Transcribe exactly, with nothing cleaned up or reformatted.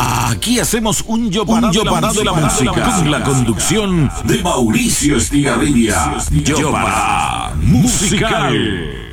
Aquí hacemos un yo para, un yo para de la música, música con la conducción de Mauricio Estigarribia. Yo para musical.